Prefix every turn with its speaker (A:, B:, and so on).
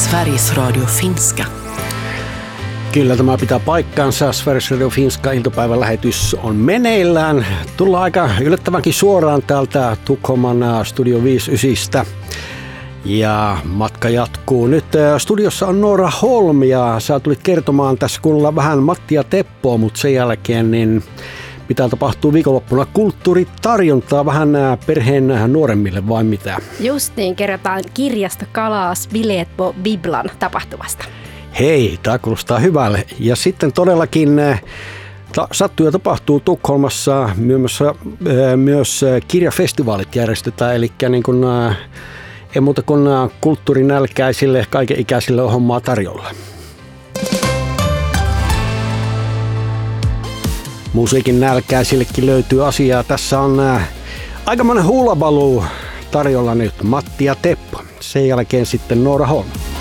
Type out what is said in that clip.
A: Sveriges Radio Finska.
B: Kyllä tämä pitää paikkaansa. Sveriges Radio Finska iltapäivän lähetys on meneillään. Tullaan aika yllättävänkin suoraan täältä Tukholman Studio 59. Ja matka jatkuu. Nyt studiossa on Noora Holm ja sä tulit kertomaan tässä kuunnella vähän Matti ja Teppoa, mutta sen jälkeen niin mitä tapahtuu viikonloppuna kulttuuritarjontaa vähän perheen nuoremmille vai mitä?
C: Just niin, kerrotaan kirjasta Kalas Bileet på Biblan tapahtumasta.
B: Hei, tämä kuulostaa hyvälle. Ja sitten todellakin sattuu ja tapahtuu Tukholmassa myös kirjafestivaalit järjestetään, eli niin kuin, ei muuta kuin kulttuurinälkäisille, kaikenikäisille on hommaa tarjolla. Musiikin nälkäisillekin löytyy asiaa. Tässä on aikamoinen hullabaloo tarjolla nyt. Matti ja Teppo. Sen jälkeen sitten Noora Holm.